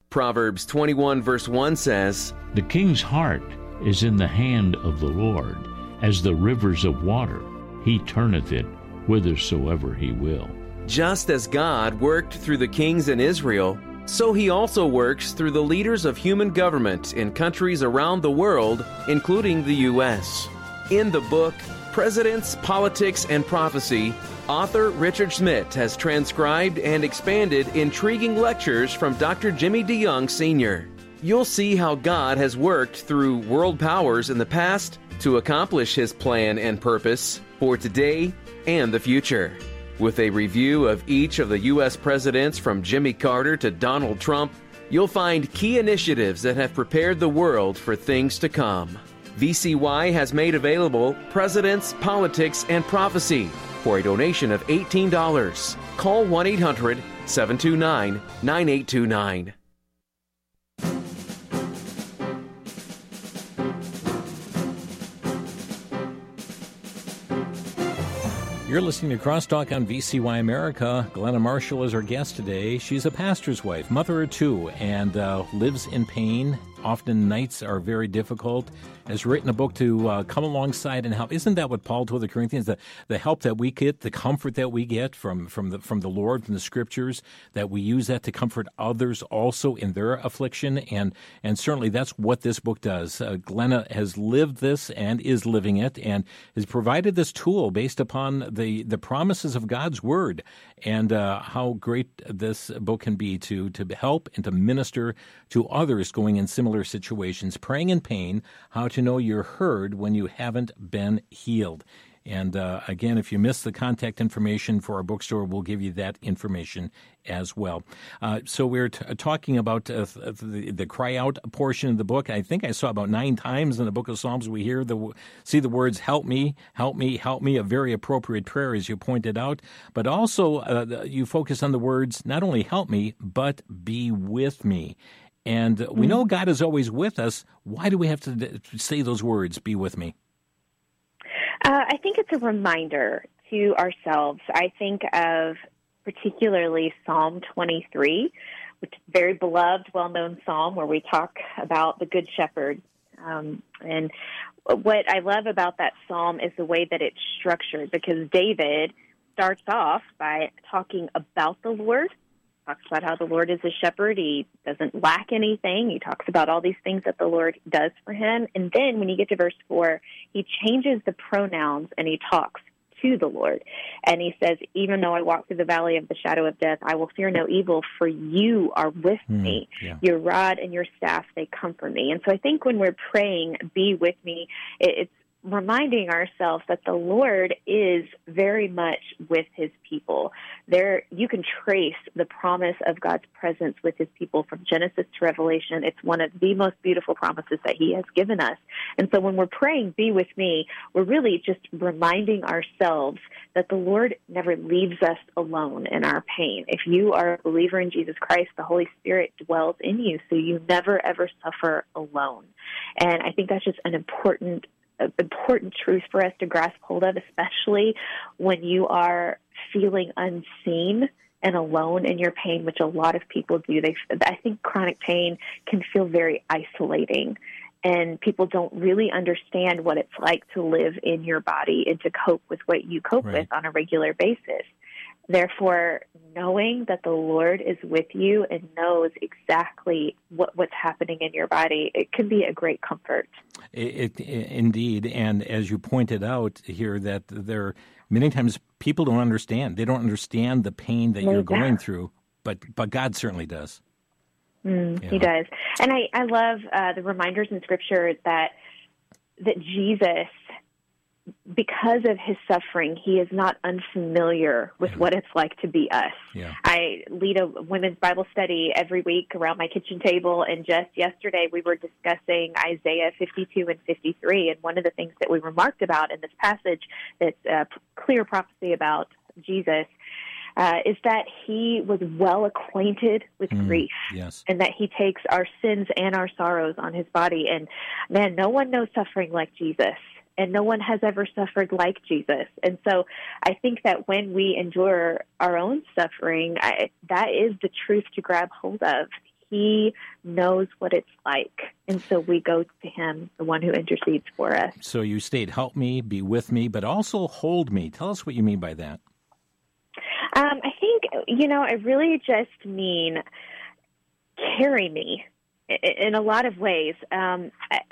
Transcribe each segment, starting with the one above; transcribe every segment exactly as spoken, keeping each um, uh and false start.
Proverbs twenty-one verse one says, "The king's heart is in the hand of the Lord, as the rivers of water. He turneth it whithersoever he will." Just as God worked through the kings in Israel, so he also works through the leaders of human government in countries around the world, including the U S In the book, Presidents, Politics, and Prophecy, author Richard Schmidt has transcribed and expanded intriguing lectures from Doctor Jimmy DeYoung Senior You'll see how God has worked through world powers in the past to accomplish his plan and purpose for today and the future. With a review of each of the U S presidents from Jimmy Carter to Donald Trump, you'll find key initiatives that have prepared the world for things to come. V C Y has made available Presidents, Politics, and Prophecy for a donation of eighteen dollars. Call one eight hundred seven two nine nine eight two nine. You're listening to Crosstalk on V C Y America. Glenna Marshall is our guest today. She's a pastor's wife, mother of two, and uh, lives in pain. Often nights are very difficult. Has written a book to uh, come alongside and help. Isn't that what Paul told the Corinthians? The, the help that we get, the comfort that we get from, from, the, from the Lord, from the Scriptures, that we use that to comfort others also in their affliction. And, and certainly that's what this book does. Uh, Glenna has lived this and is living it and has provided this tool based upon the, the promises of God's Word and uh, how great this book can be to, to help and to minister to others going in similar situations, praying in pain, how to know you're heard when you haven't been healed. And uh, again, if you missed the contact information for our bookstore, we'll give you that information as well. Uh, so we're t- talking about uh, the, the cry out portion of the book. I think I saw about nine times in the book of Psalms we hear the see the words "help me, help me, help me," a very appropriate prayer, as you pointed out. But also uh, you focus on the words not only "help me," but "be with me." And we know God is always with us. Why do we have to say those words, "be with me"? Uh, I think it's a reminder to ourselves. I think of particularly Psalm twenty-three, which is a very beloved, well-known psalm where we talk about the Good Shepherd. Um, and what I love about that psalm is the way that it's structured, because David starts off by talking about the Lord. Talks about how the Lord is a shepherd. He doesn't lack anything. He talks about all these things that the Lord does for him. And then when you get to verse four, he changes the pronouns and he talks to the Lord. And he says, "Even though I walk through the valley of the shadow of death, I will fear no evil, for you are with mm, me. Yeah. Your rod and your staff, they comfort me." And so I think when we're praying, "be with me," it, it's reminding ourselves that the Lord is very much with his people. There, you can trace the promise of God's presence with his people from Genesis to Revelation. It's one of the most beautiful promises that he has given us. And so when we're praying, "be with me," we're really just reminding ourselves that the Lord never leaves us alone in our pain. If you are a believer in Jesus Christ, the Holy Spirit dwells in you, so you never, ever suffer alone. And I think that's just an important important truth for us to grasp hold of, especially when you are feeling unseen and alone in your pain, which a lot of people do. They, I think chronic pain can feel very isolating, and people don't really understand what it's like to live in your body and to cope with what you cope right. with on a regular basis. Therefore, knowing that the Lord is with you and knows exactly what, what's happening in your body, it can be a great comfort. It, it, indeed, and as you pointed out here, that there many times people don't understand. They don't understand the pain that you're going through, but but God certainly does. Mm, he know? does, and I I love uh, the reminders in Scripture that that Jesus, because of his suffering, he is not unfamiliar with what it's like to be us. Yeah. I lead a women's Bible study every week around my kitchen table, and just yesterday we were discussing Isaiah fifty-two and fifty-three, and one of the things that we remarked about in this passage that's a clear prophecy about Jesus uh, is that he was well acquainted with mm, grief, yes. and that he takes our sins and our sorrows on his body. And man, no one knows suffering like Jesus. And no one has ever suffered like Jesus. And so I think that when we endure our own suffering, I, that is the truth to grab hold of. He knows what it's like. And so we go to him, the one who intercedes for us. So you state, help me, be with me, but also hold me. Tell us what you mean by that. Um, I think, you know, I really just mean carry me in a lot of ways. Um,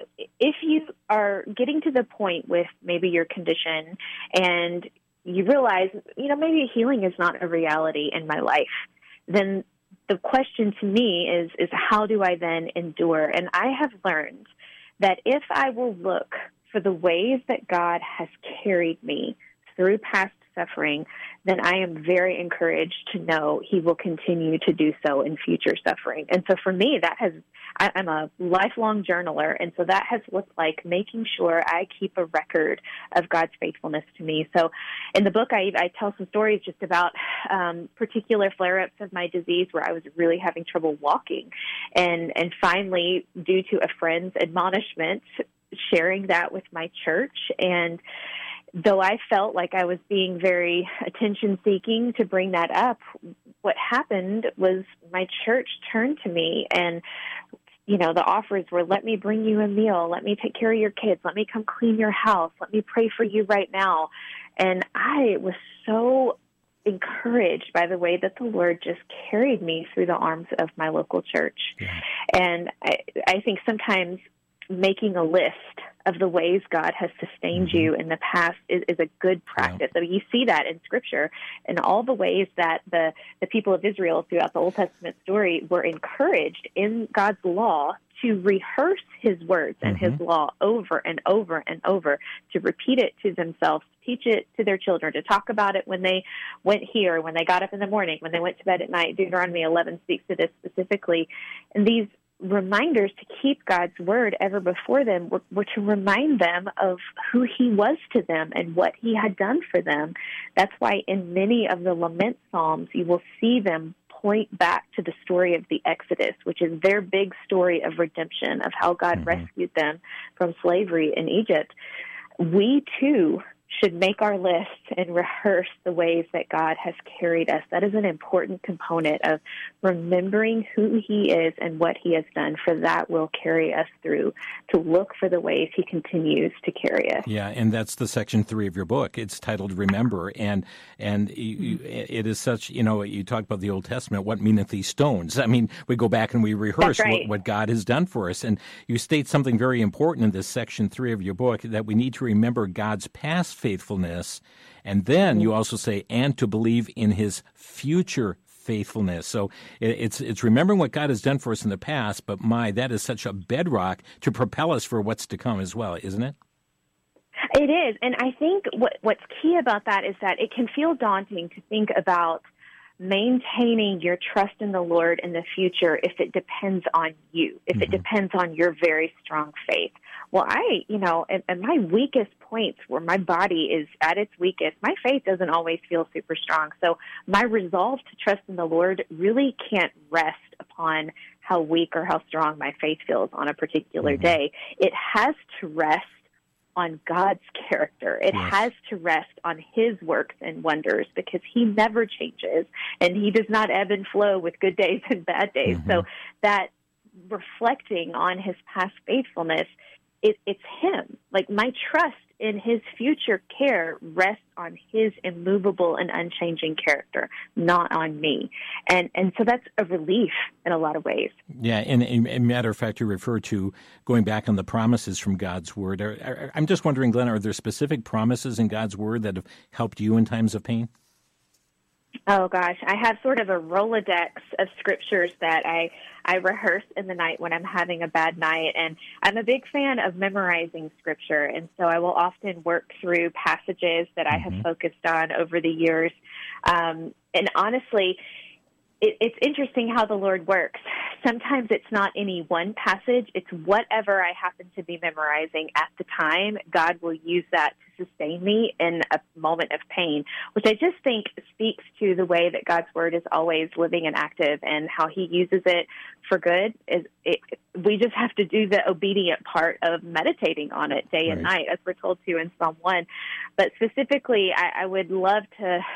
if you are getting to the point with maybe your condition and you realize, you know, maybe healing is not a reality in my life, then the question to me is, is how do I then endure? And I have learned that if I will look for the ways that God has carried me through past suffering, then I am very encouraged to know he will continue to do so in future suffering. And so for me, that has, I, I'm a lifelong journaler, and so that has looked like making sure I keep a record of God's faithfulness to me. So in the book, I, I tell some stories just about um, particular flare-ups of my disease where I was really having trouble walking. And, and finally, due to a friend's admonishment, sharing that with my church. And though I felt like I was being very attention-seeking to bring that up, what happened was my church turned to me and, you know, the offers were, let me bring you a meal, let me take care of your kids, let me come clean your house, let me pray for you right now. And I was so encouraged by the way that the Lord just carried me through the arms of my local church. Yeah. And I, I think sometimes making a list of the ways God has sustained mm-hmm. you in the past is, is a good practice. Yeah. I mean, you see that in Scripture and all the ways that the, the people of Israel throughout the Old Testament story were encouraged in God's law to rehearse his words and mm-hmm. his law over and over and over, to repeat it to themselves, teach it to their children, to talk about it when they went here, when they got up in the morning, when they went to bed at night. Deuteronomy eleven speaks to this specifically. And these reminders to keep God's word ever before them were, were to remind them of who he was to them and what he had done for them. That's why in many of the lament psalms, you will see them point back to the story of the Exodus, which is their big story of redemption, of how God mm-hmm. rescued them from slavery in Egypt. We, too, should make our list and rehearse the ways that God has carried us. That is an important component of remembering who he is and what he has done, for that will carry us through, to look for the ways he continues to carry us. Yeah, and that's the section three of your book. It's titled Remember, and and you, it is such, you know, you talk about the Old Testament, what meaneth these stones? I mean, we go back and we rehearse right. what, what God has done for us, and you state something very important in this section three of your book, that we need to remember God's past faithfulness, and then you also say, and to believe in his future faithfulness. So it's it's remembering what God has done for us in the past, but my, that is such a bedrock to propel us for what's to come as well, isn't it? It is, and I think what what's key about that is that it can feel daunting to think about maintaining your trust in the Lord in the future if it depends on you, if mm-hmm. it depends on your very strong faith. Well, I, you know, at, at my weakest points where my body is at its weakest, my faith doesn't always feel super strong. So my resolve to trust in the Lord really can't rest upon how weak or how strong my faith feels on a particular mm-hmm. day. It has to rest on God's character. It yes. has to rest on his works and wonders, because he never changes and he does not ebb and flow with good days and bad days. Mm-hmm. So that reflecting on his past faithfulness, it, it's him. Like, my trust in his future care rests on his immovable and unchanging character, not on me. And and so that's a relief in a lot of ways. Yeah, and, and, and matter of fact, you refer to going back on the promises from God's word. Are, are, I'm just wondering, Glenn, are there specific promises in God's word that have helped you in times of pain? Oh, gosh. I have sort of a Rolodex of scriptures that I, I rehearse in the night when I'm having a bad night. And I'm a big fan of memorizing scripture. And so I will often work through passages that I have mm-hmm. focused on over the years. Um, and honestly, it, it's interesting how the Lord works. Sometimes it's not any one passage. It's whatever I happen to be memorizing at the time. God will use that to sustain me in a moment of pain, which I just think speaks to the way that God's word is always living and active, and how he uses it for good. Is it, we just have to do the obedient part of meditating on it day and right. night, as we're told to in Psalm one. But specifically, I, I would love to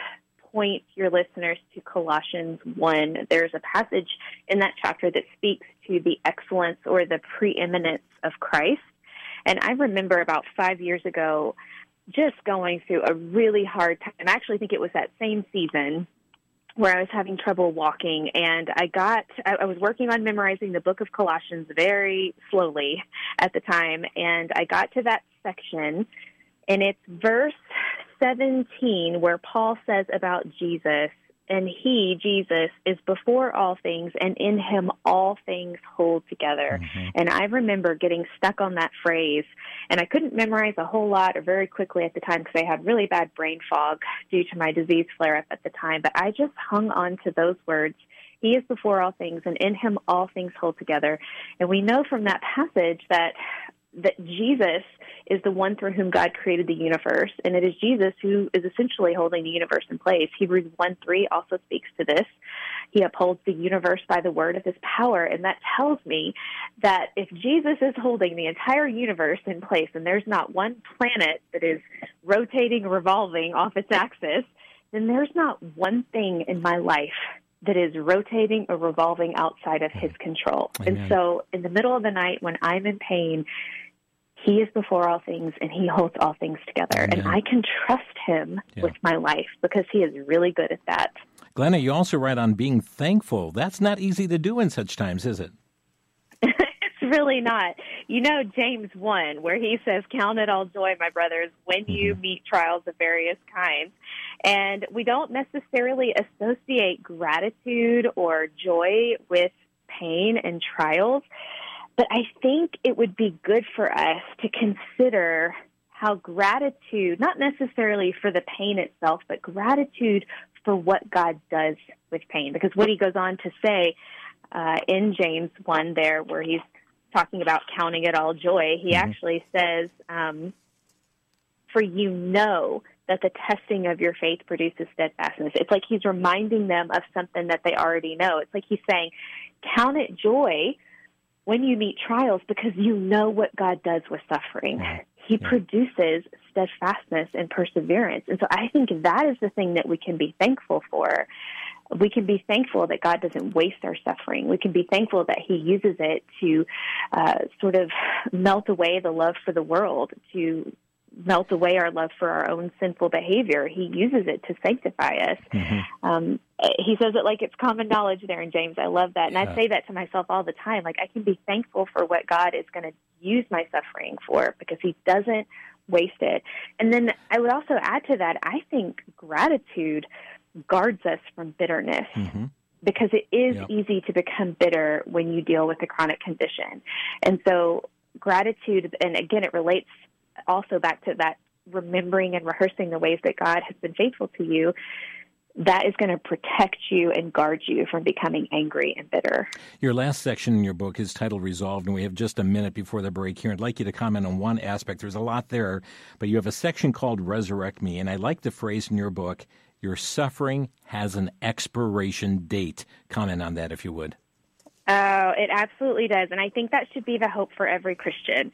point your listeners to Colossians one. There's a passage in that chapter that speaks to the excellence or the preeminence of Christ. And I remember about five years ago just going through a really hard time. I actually think it was that same season where I was having trouble walking, and I got, I was working on memorizing the book of Colossians very slowly at the time, and I got to that section, and it's verse seventeen where Paul says about Jesus, and he, Jesus, is before all things, and in him all things hold together. Mm-hmm. And I remember getting stuck on that phrase, and I couldn't memorize a whole lot or very quickly at the time because I had really bad brain fog due to my disease flare-up at the time. But I just hung on to those words. He is before all things, and in him all things hold together. And we know from that passage that that Jesus is the one through whom God created the universe, and it is Jesus who is essentially holding the universe in place. Hebrews one three also speaks to this. He upholds the universe by the word of his power, and that tells me that if Jesus is holding the entire universe in place, and there's not one planet that is rotating, revolving off its axis, then there's not one thing in my life that is rotating or revolving outside of his control. Amen. And so in the middle of the night when I'm in pain, he is before all things, and he holds all things together. Amen. And I can trust him yeah. with my life because he is really good at that. Glenna, you also write on being thankful. That's not easy to do in such times, is it? It's really not. You know James one, where he says, "Count it all joy, my brothers, when you mm-hmm. meet trials of various kinds." And we don't necessarily associate gratitude or joy with pain and trials, but I think it would be good for us to consider how gratitude, not necessarily for the pain itself, but gratitude for what God does with pain. Because what he goes on to say uh, in James one there, where he's talking about counting it all joy, he mm-hmm. actually says, um, for you know that the testing of your faith produces steadfastness. It's like he's reminding them of something that they already know. It's like he's saying, count it joy when you meet trials because you know what God does with suffering. Yeah. He yeah. produces steadfastness and perseverance. And so I think that is the thing that we can be thankful for. We can be thankful that God doesn't waste our suffering. We can be thankful that he uses it to uh, sort of melt away the love for the world, to melt away our love for our own sinful behavior. He uses it to sanctify us. Mm-hmm. Um, he says it like it's common knowledge there in James. I love that. And yeah. I say that to myself all the time. Like, I can be thankful for what God is going to use my suffering for because he doesn't waste it. And then I would also add to that, I think gratitude guards us from bitterness. Mm-hmm. Because it is yep. easy to become bitter when you deal with a chronic condition. And so gratitude, and again, it relates also back to that remembering and rehearsing the ways that God has been faithful to you, that is going to protect you and guard you from becoming angry and bitter. Your last section in your book is titled Resolved, and we have just a minute before the break here. I'd like you to comment on one aspect. There's a lot there, but you have a section called Resurrect Me, and I like the phrase in your book, your suffering has an expiration date. Comment on that, if you would. Oh, it absolutely does, and I think that should be the hope for every Christian.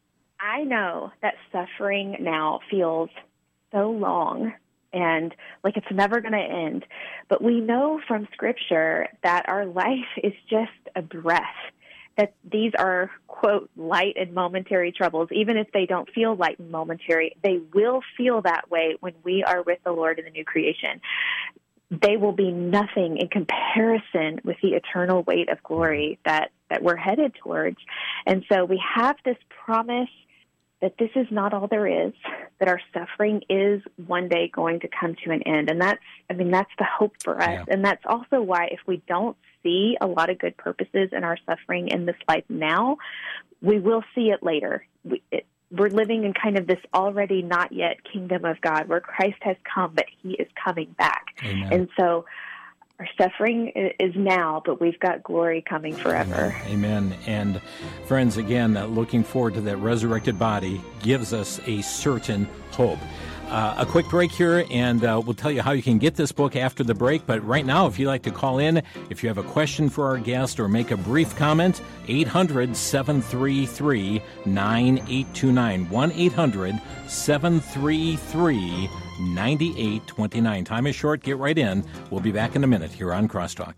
I know that suffering now feels so long and like it's never going to end. But we know from Scripture that our life is just a breath, that these are, quote, light and momentary troubles. Even if they don't feel light and momentary, they will feel that way when we are with the Lord in the new creation. They will be nothing in comparison with the eternal weight of glory that, that we're headed towards. And so we have this promise that this is not all there is, that our suffering is one day going to come to an end. And that's, I mean, that's the hope for us. Yeah. And that's also why if we don't see a lot of good purposes in our suffering in this life now, we will see it later. We, it, we're living in kind of this already not yet kingdom of God where Christ has come, but he is coming back. Amen. And so our suffering is now, but we've got glory coming forever. Amen. And friends, again, uh, looking forward to that resurrected body gives us a certain hope. Uh, a quick break here, and uh, we'll tell you how you can get this book after the break. But right now, if you'd like to call in, if you have a question for our guest or make a brief comment, eight hundred, seven three three, nine eight two nine. one eight hundred, seven three three, nine eight two nine. Time is short. Get right in. We'll be back in a minute here on Crosstalk.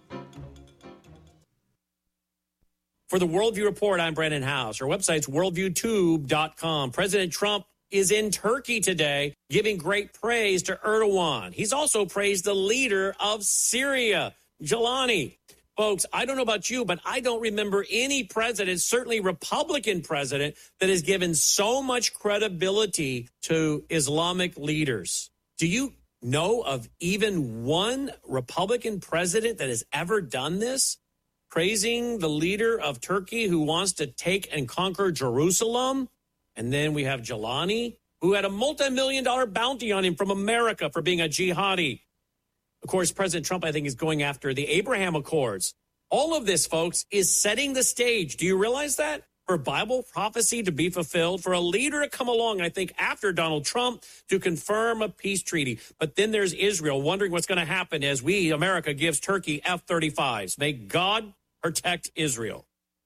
For the Worldview Report, I'm Brandon House. Our website's worldview tube dot com. President Trump is in Turkey today, giving great praise to Erdogan. He's also praised the leader of Syria, Jelani. Folks, I don't know about you, but I don't remember any president, certainly Republican president, that has given so much credibility to Islamic leaders. Do you know of even one Republican president that has ever done this? Praising the leader of Turkey who wants to take and conquer Jerusalem? And then we have Jelani, who had a multi-million dollar bounty on him from America for being a jihadi. Of course, President Trump, I think, is going after the Abraham Accords. All of this, folks, is setting the stage. Do you realize that? For Bible prophecy to be fulfilled, for a leader to come along, I think, after Donald Trump to confirm a peace treaty. But then there's Israel wondering what's going to happen as we, America, gives Turkey F thirty-fives. May God protect Israel.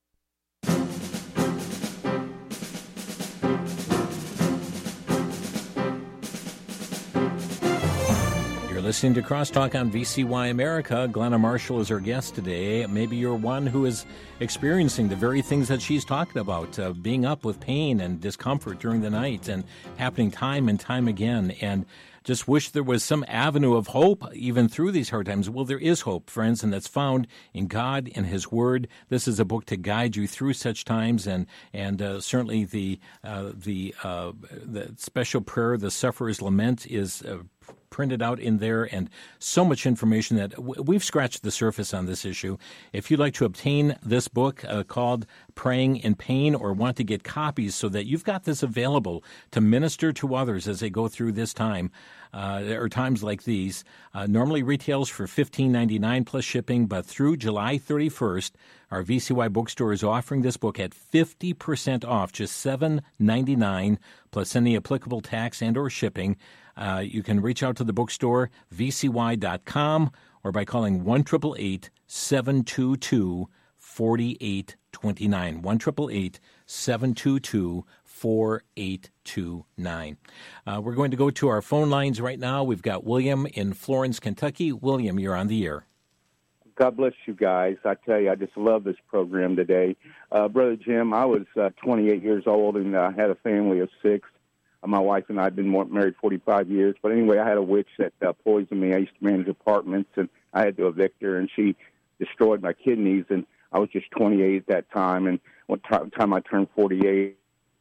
Listening to Crosstalk on V C Y America. Glenna Marshall is our guest today. Maybe you're one who is experiencing the very things that she's talking about, uh, being up with pain and discomfort during the night and happening time and time again, and just wish there was some avenue of hope even through these hard times. Well, there is hope, friends, and that's found in God and His Word. This is a book to guide you through such times, and and uh, certainly the uh, the uh, the special prayer, the Sufferer's Lament, is uh, printed out in there, and so much information that w- we've scratched the surface on this issue. If you'd like to obtain this book uh, called Praying in Pain, or want to get copies so that you've got this available to minister to others as they go through this time, uh, or times like these, uh, normally retails for fifteen ninety-nine plus shipping, but through July thirty-first, our V C Y bookstore is offering this book at fifty percent off, just seven ninety-nine plus any applicable tax and or shipping. Uh, you can reach out to the bookstore, v c y dot com, or by calling one eight eight eight, seven two two, four eight two nine, one eight eight eight, seven two two, four eight two nine. Uh, we're going to go to our phone lines right now. We've got William in Florence, Kentucky. William, you're on the air. God bless you guys. I tell you, I just love this program today. Uh, Brother Jim, I was uh, twenty-eight years old, and I uh, had a family of six. My wife and I had been married forty-five years. But anyway, I had a witch that uh, poisoned me. I used to manage apartments, and I had to evict her, and she destroyed my kidneys. And I was just twenty-eight at that time. And one t- time I turned forty-eight.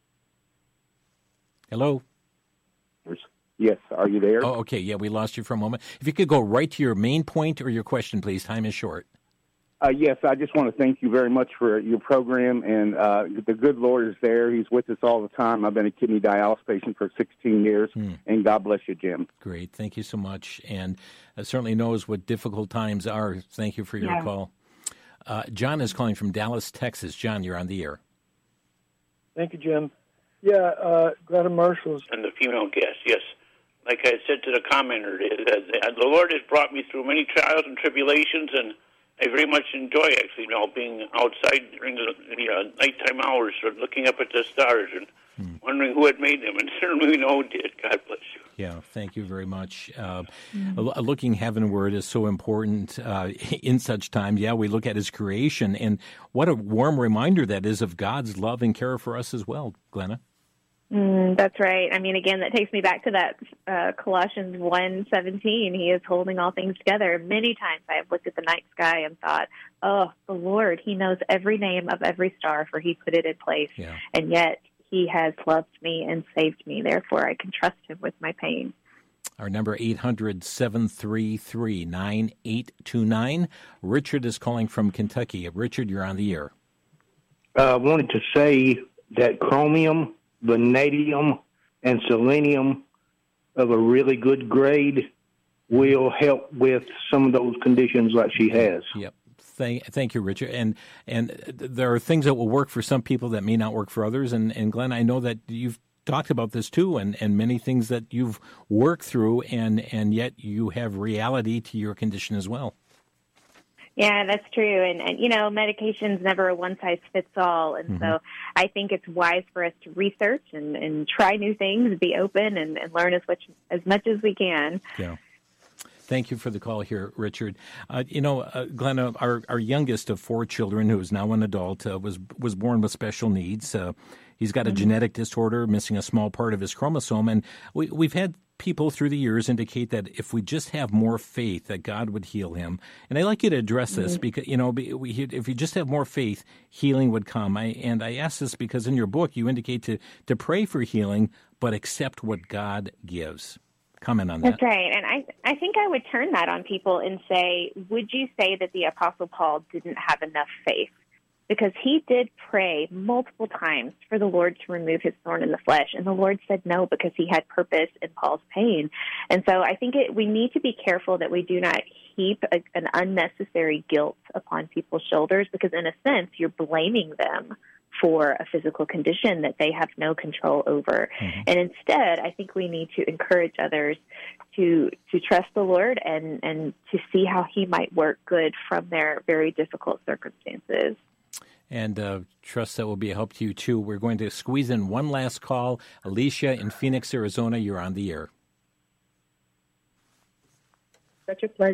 Hello? Yes, are you there? Oh, okay. Yeah, we lost you for a moment. If you could go right to your main point or your question, please. Time is short. Uh, yes, I just want to thank you very much for your program, and uh, the good Lord is there. He's with us all the time. I've been a kidney dialysis patient for sixteen years, hmm. and God bless you, Jim. Great. Thank you so much, and uh, certainly knows what difficult times are. Thank you for your yeah. call. Uh, John is calling from Dallas, Texas. John, you're on the air. Thank you, Jim. Yeah, uh, Greta Marshall's. And the female guest, yes. Like I said to the commenter, the Lord has brought me through many trials and tribulations, and I very much enjoy, actually, you know, being outside during the you know, nighttime hours, or looking up at the stars and hmm. wondering who had made them, and certainly we know who did. God bless you. Yeah, thank you very much. Uh, mm-hmm. Looking heavenward is so important uh, in such times. Yeah, we look at His creation, and what a warm reminder that is of God's love and care for us as well, Glenna. Mm, that's right. I mean, again, that takes me back to that uh, Colossians one seventeen. He is holding all things together. Many times I have looked at the night sky and thought, oh, the Lord, He knows every name of every star, for He put it in place. Yeah. And yet He has loved me and saved me. Therefore, I can trust Him with my pain. Our number, eight hundred, seven three three, nine eight two nine. Richard is calling from Kentucky. Richard, you're on the air. I uh, wanted to say that chromium, vanadium, and selenium of a really good grade will help with some of those conditions like she has. Yep. Thank, thank you, Richard. And and there are things that will work for some people that may not work for others. And, and Glenn, I know that you've talked about this too, and, and many things that you've worked through, and, and yet you have reality to your condition as well. Yeah, that's true. And, and you know, medication's never a one-size-fits-all. And mm-hmm. so I think it's wise for us to research and, and try new things, be open, and, and learn as much, as much as we can. Yeah. Thank you for the call here, Richard. Uh, you know, uh, Glenna, our, our youngest of four children, who is now an adult, uh, was was born with special needs. Uh, he's got a mm-hmm. genetic disorder, missing a small part of his chromosome. And we, we've had people through the years indicate that if we just have more faith, that God would heal him. And I'd like you to address this mm-hmm. because, you know, we, if you just have more faith, healing would come. I, and I ask this because in your book, you indicate to, to pray for healing, but accept what God gives. Comment on that. That's right. And I, I think I would turn that on people and say, would you say that the Apostle Paul didn't have enough faith? Because he did pray multiple times for the Lord to remove his thorn in the flesh, and the Lord said no because he had purpose in Paul's pain. And so I think it, we need to be careful that we do not heap a, an unnecessary guilt upon people's shoulders, because in a sense you're blaming them for a physical condition that they have no control over. Mm-hmm. And instead, I think we need to encourage others to to trust the Lord and, and to see how he might work good from their very difficult circumstances. And uh, trust that will be a help to you, too. We're going to squeeze in one last call. Alicia in Phoenix, Arizona, you're on the air. Such a pleasure.